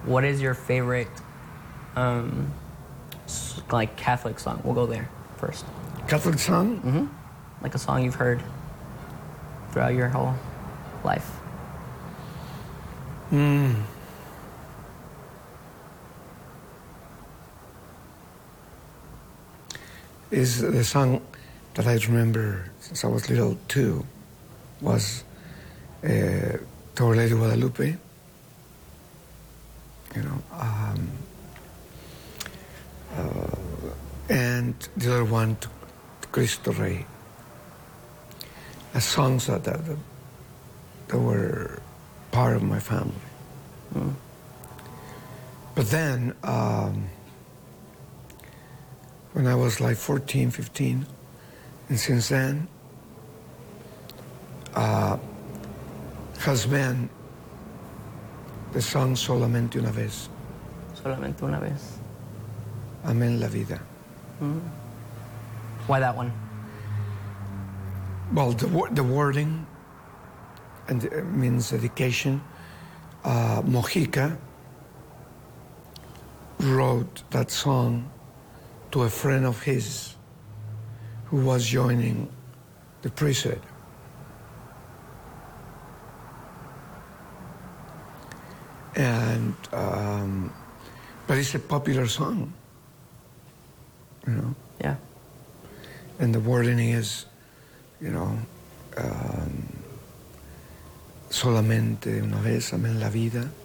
what is your favorite, like Catholic song? We'll go there first. Catholic song? Mm-hmm. Like a song you've heard throughout your whole life. Is the song that I remember since I was little too was To Our Lady of Guadalupe. You know, and the other one, to Cristo Rey. Songs that were part of my family. But then, when I was like 14, 15, and since then, has been the song Solamente una vez. Solamente una vez. Amén la vida. Why that one? Well, the wording and it means dedication. Mojica wrote that song to a friend of his who was joining the priesthood. And, but it's a popular song, you know? Yeah. And the wording is, you know, solamente una vez, amén la vida.